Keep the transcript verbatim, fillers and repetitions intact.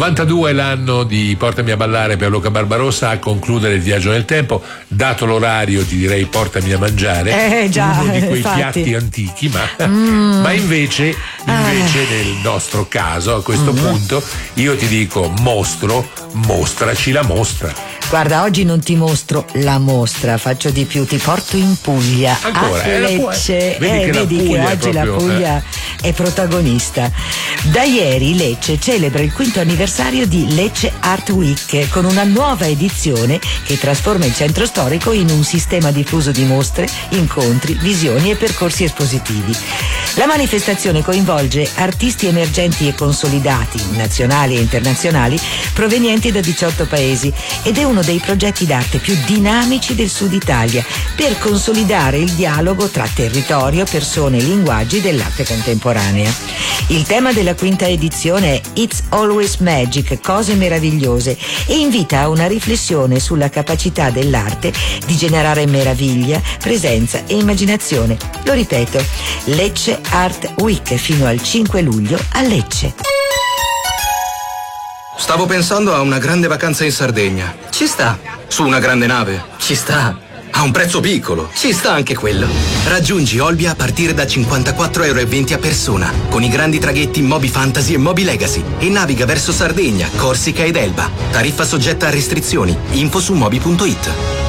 novantadue è l'anno di Portami a ballare per Luca Barbarossa, a concludere il viaggio nel tempo. Dato l'orario ti direi portami a mangiare, eh, già, uno di quei infatti. piatti antichi, ma, mm. ma invece, invece ah. nel nostro caso a questo mm. punto io ti dico mostro, mostraci la mostra. Guarda, oggi non ti mostro la mostra, faccio di più, ti porto in Puglia. Ancora, a Lecce. Vedi, eh, che, vedi la Puglia che oggi proprio, la Puglia eh. è protagonista. Da ieri Lecce celebra il quinto anniversario di Lecce Art Week con una nuova edizione che trasforma il centro storico in un sistema diffuso di mostre, incontri, visioni e percorsi espositivi. La manifestazione coinvolge artisti emergenti e consolidati, nazionali e internazionali, provenienti da diciotto paesi ed è uno dei progetti d'arte più dinamici del Sud Italia per consolidare il dialogo tra territorio, persone e linguaggi dell'arte contemporanea. Il tema della quinta edizione è It's Always Magic, cose meravigliose, e invita a una riflessione sulla capacità dell'arte di generare meraviglia, presenza e immaginazione. Lo ripeto, Lecce Art Week fino al cinque luglio a Lecce. Stavo pensando a una grande vacanza in Sardegna. Ci sta. Su una grande nave. Ci sta. A un prezzo piccolo. Ci sta anche quello. Raggiungi Olbia a partire da cinquantaquattro euro e venti a persona, con i grandi traghetti Moby Fantasy e Moby Legacy, e naviga verso Sardegna, Corsica ed Elba. Tariffa soggetta a restrizioni. Info su moby punto it.